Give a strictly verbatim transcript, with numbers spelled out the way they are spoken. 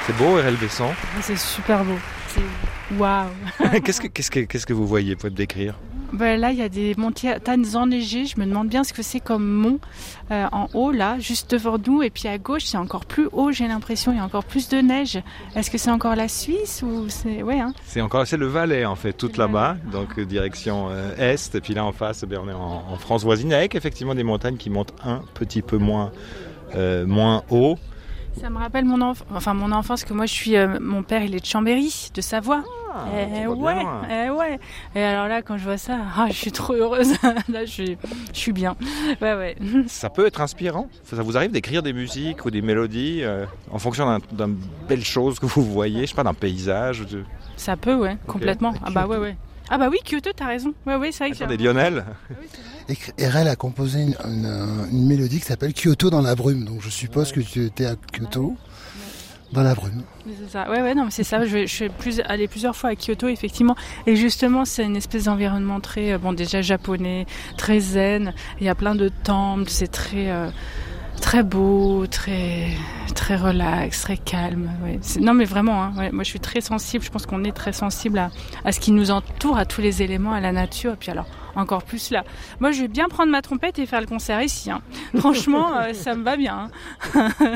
C'est beau, R L Besson. C'est super beau. C'est waouh. qu'est-ce, que, qu'est-ce, que, qu'est-ce que vous voyez? Vous pouvez me décrire? Ben là, il y a des montagnes enneigées. Je me demande bien ce que c'est comme mont euh, en haut, là, juste devant nous. Et puis à gauche, c'est encore plus haut, j'ai l'impression. Il y a encore plus de neige. Est-ce que c'est encore la Suisse ou c'est... Ouais, hein. C'est encore c'est le Valais, en fait, tout là-bas. Donc, direction euh, est. Et puis là, en face, ben, on est en, en France voisine, avec effectivement des montagnes qui montent un petit peu moins, euh, moins haut. Ça me rappelle mon, enf... enfin, mon enfance, que moi, je suis... Euh, mon père, il est de Chambéry, de Savoie. Ah, Eh ouais, eh ouais. Et alors là, quand je vois ça, ah, je suis trop heureuse. Là, je suis, je suis bien. Ouais, ouais. Ça peut être inspirant. Ça vous arrive d'écrire des musiques ou des mélodies euh, en fonction d'un, d'un belle chose que vous voyez, je sais pas, d'un paysage. De... Ça peut, ouais, complètement. Okay. Ah bah ouais, ouais. Ah bah oui, Kyoto, t'as raison. Ouais, ouais, c'est vrai que. Attendez, Lionel. Et R L a composé une, une, une mélodie qui s'appelle Kyoto dans la brume. Donc je suppose que tu étais à Kyoto. Dans la brume. C'est ça. Ouais, ouais, non, mais c'est ça. Je, je suis plus, allée plusieurs fois à Kyoto, effectivement. Et justement, c'est une espèce d'environnement très, bon, déjà japonais, très zen. Il y a plein de temples. C'est très, euh, très beau, très, très relax, très calme. Ouais. C'est, non, mais vraiment, hein, ouais, moi, je suis très sensible. Je pense qu'on est très sensible à, à ce qui nous entoure, à tous les éléments, à la nature. Et puis alors, encore plus là. Moi, je vais bien prendre ma trompette et faire le concert ici. Hein. Franchement, euh, ça me va bien. Hein.